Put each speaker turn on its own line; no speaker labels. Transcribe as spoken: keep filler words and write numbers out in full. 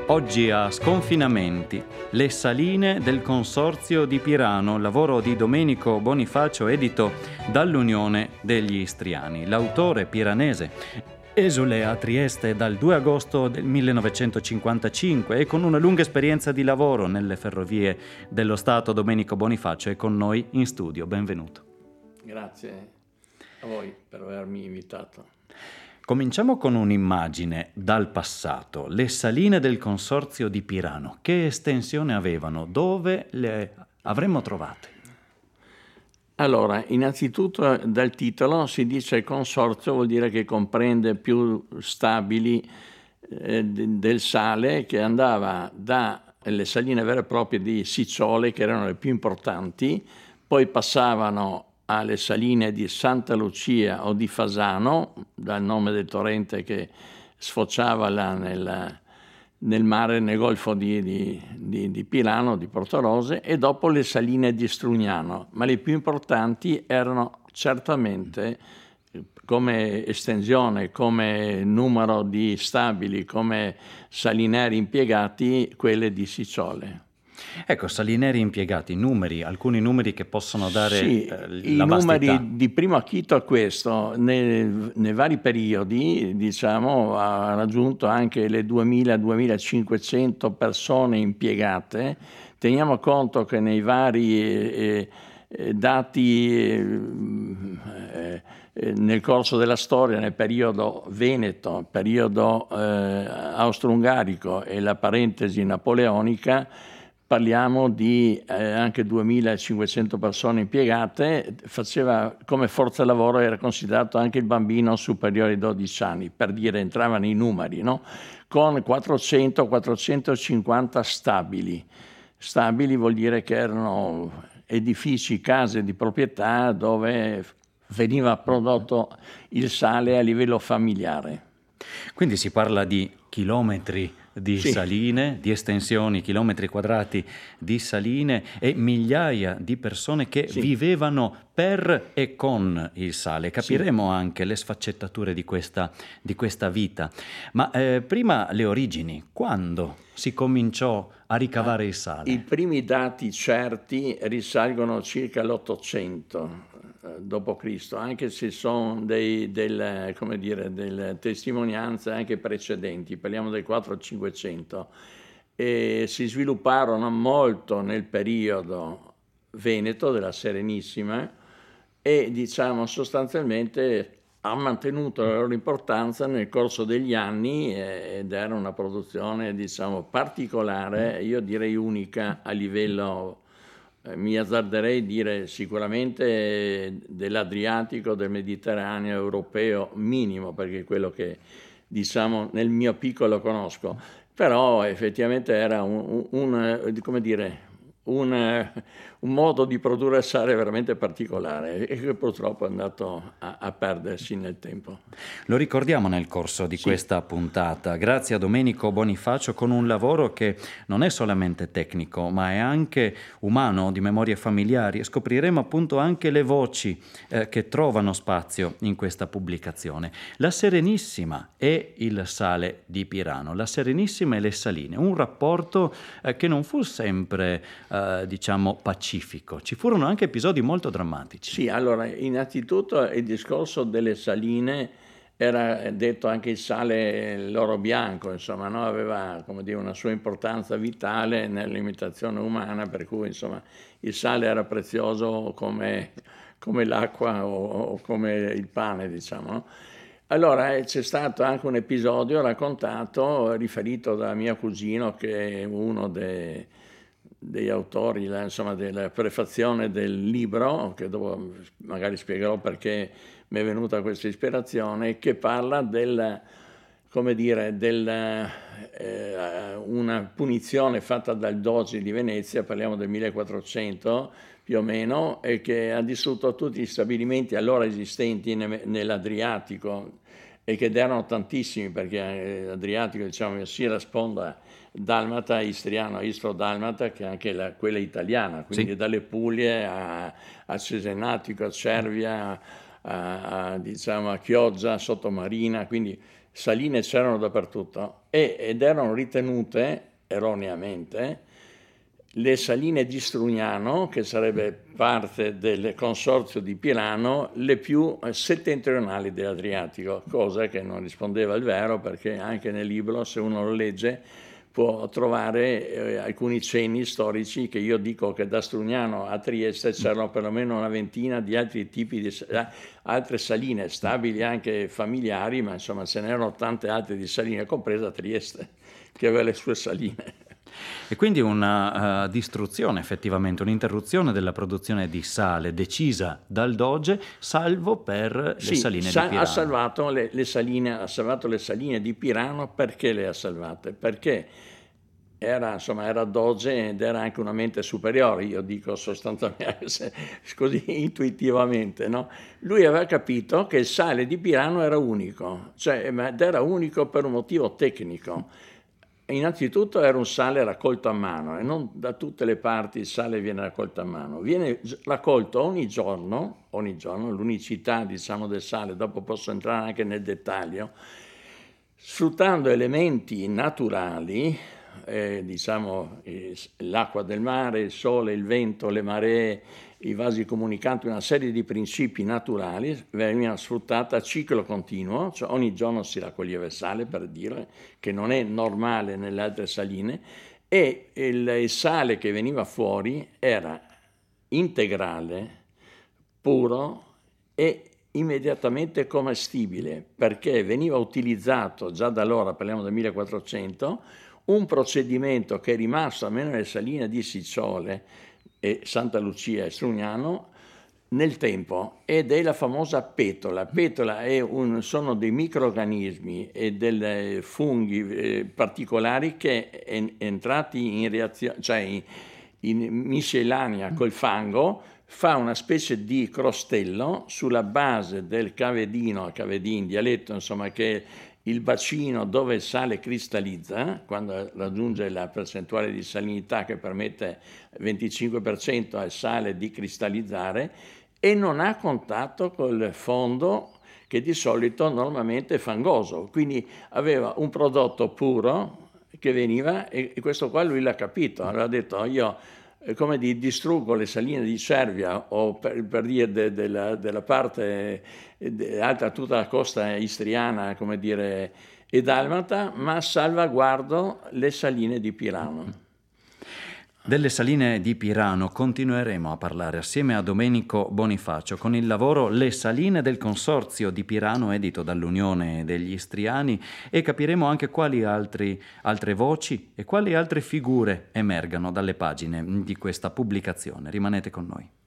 Oggi a Sconfinamenti, le saline del Consorzio di Pirano, lavoro di Domenico Bonifacio edito dall'Unione degli Istriani. L'autore piranese esule a Trieste dal due agosto del millenovecentocinquantacinque e con una lunga esperienza di lavoro nelle ferrovie dello Stato. Domenico Bonifacio è con noi in studio. Benvenuto.
Grazie a voi per avermi invitato.
Cominciamo con un'immagine dal passato. Le saline del Consorzio di Pirano, che estensione avevano? Dove le avremmo trovate?
Allora, innanzitutto dal titolo si dice consorzio, vuol dire che comprende più stabili eh, del sale, che andava dalle saline vere e proprie di Sicciole, che erano le più importanti, poi passavano alle saline di Santa Lucia o di Fasano, dal nome del torrente che sfociava là nel, nel mare, nel golfo di, di, di, di Pirano, di Portorose, e dopo le saline di Strugnano. Ma le più importanti erano certamente, come estensione, come numero di stabili, come salineri impiegati, quelle di Sicciole.
Ecco, salineri impiegati, numeri, alcuni numeri che possono dare
sì,
eh,
i
la vastità.
numeri di primo acchito a questo, nei, nei vari periodi, diciamo, ha raggiunto anche le duemila duemilacinquecento persone impiegate. Teniamo conto che nei vari eh, eh, dati eh, eh, nel corso della storia, nel periodo veneto, periodo eh, austro-ungarico e la parentesi napoleonica, parliamo di eh, anche duemilacinquecento persone impiegate. Faceva come forza lavoro, era considerato anche il bambino superiore ai dodici anni, per dire, entravano i numeri, no? Con quattrocento quattrocentocinquanta stabili. Stabili vuol dire che erano edifici, case di proprietà dove veniva prodotto il sale a livello familiare.
Quindi si parla di chilometri di
Sì.
saline, di estensioni, chilometri quadrati di saline e migliaia di persone che
Sì.
vivevano per e con il sale. Capiremo
Sì.
anche le sfaccettature di questa, di questa vita. Ma eh, prima le origini, quando si cominciò a ricavare
ah,
il sale?
I primi dati certi risalgono circa all'Ottocento dopo Cristo, anche se sono dei, del, come dire, delle testimonianze anche precedenti, parliamo del quattrocento-cinquecento, e si svilupparono molto nel periodo veneto della Serenissima e, diciamo, sostanzialmente ha mantenuto la loro importanza nel corso degli anni ed era una produzione, diciamo, particolare, io direi unica a livello, eh, mi azzarderei dire sicuramente dell'Adriatico, del Mediterraneo europeo minimo, perché è quello che, diciamo, nel mio piccolo conosco. Però effettivamente era un, un come dire, un, un modo di produrre sale veramente particolare e che purtroppo è andato a, a perdersi nel tempo.
Lo ricordiamo nel corso di
Sì.
questa puntata, grazie a Domenico Bonifacio, con un lavoro che non è solamente tecnico, ma è anche umano, di memorie familiari, e scopriremo appunto anche le voci eh, che trovano spazio in questa pubblicazione. La Serenissima e il sale di Pirano, la Serenissima e le saline, un rapporto eh, che non fu sempre eh, diciamo pacifico, ci furono anche episodi molto drammatici.
Sì, allora innanzitutto il discorso delle saline era detto anche il sale l'oro bianco, insomma, no? Aveva, come dire, una sua importanza vitale nell'alimentazione umana, per cui insomma il sale era prezioso come, come l'acqua o, o come il pane, diciamo, no? Allora eh, c'è stato anche un episodio raccontato, riferito da mio cugino, che è uno dei degli autori, la, insomma, della prefazione del libro, che dopo magari spiegherò perché mi è venuta questa ispirazione, che parla del, come dire, del, eh, una punizione fatta dal Doge di Venezia, parliamo del millequattrocento più o meno, e che ha distrutto tutti gli stabilimenti allora esistenti ne, nell'Adriatico, e che erano tantissimi, perché l'Adriatico, diciamo, sia la sponda dalmata, istriano, istro-dalmata, che anche la, quella italiana, quindi sì, dalle Puglie a, a Cesenatico, a Cervia, a, a, diciamo, a Chioggia, Sottomarina, quindi saline c'erano dappertutto e, ed erano ritenute erroneamente le saline di Strugnano, che sarebbe parte del consorzio di Pirano, le più settentrionali dell'Adriatico, cosa che non rispondeva al vero, perché anche nel libro, se uno lo legge, può trovare eh, alcuni cenni storici che io dico che da Strugnano a Trieste c'erano perlomeno una ventina di altri tipi di eh, altre saline, stabili anche familiari, ma insomma ce n'erano tante altre di saline, compresa Trieste, che aveva le sue saline.
E quindi una uh, distruzione, effettivamente, un'interruzione della produzione di sale decisa dal Doge, salvo per le
sì,
saline
sa-
di Pirano.
Ha salvato le, le saline, ha salvato le saline di Pirano. Perché le ha salvate? Perché era, insomma, era Doge ed era anche una mente superiore, io dico sostanzialmente, così intuitivamente, no? Lui aveva capito che il sale di Pirano era unico, cioè, ed era unico per un motivo tecnico. Innanzitutto era un sale raccolto a mano e non da tutte le parti il sale viene raccolto a mano, viene raccolto ogni giorno, ogni giorno, l'unicità diciamo del sale, dopo posso entrare anche nel dettaglio, sfruttando elementi naturali, eh, diciamo eh, l'acqua del mare, il sole, il vento, le maree, i vasi comunicanti, una serie di principi naturali venivano sfruttati a ciclo continuo, cioè ogni giorno si raccoglieva il sale, per dire, che non è normale nelle altre saline, e il, il sale che veniva fuori era integrale, puro e immediatamente commestibile, perché veniva utilizzato già da allora, parliamo del millequattrocento, un procedimento che è rimasto almeno nelle saline di Sicciole e Santa Lucia e Strugnano nel tempo, ed è la famosa petola. Petola è un, sono dei microrganismi e dei funghi eh, particolari che en, entrati in reazione, cioè in, in miscellanea col fango, fa una specie di crostello sulla base del cavedino, cavedin, dialetto, insomma, che il bacino dove il sale cristallizza, quando raggiunge la percentuale di salinità che permette venticinque per cento al sale di cristallizzare, e non ha contatto col fondo che di solito normalmente è fangoso, quindi aveva un prodotto puro che veniva, e questo qua lui l'ha capito, aveva detto io come di distruggo le saline di Cervia o per, per dire de, de la, della parte de, alta tutta la costa istriana, come dire, e dalmata, ma salvaguardo le saline di Pirano.
Delle saline di Pirano continueremo a parlare assieme a Domenico Bonifacio con il lavoro Le saline del Consorzio di Pirano, edito dall'Unione degli Istriani, e capiremo anche quali altri, altre voci e quali altre figure emergano dalle pagine di questa pubblicazione. Rimanete con noi.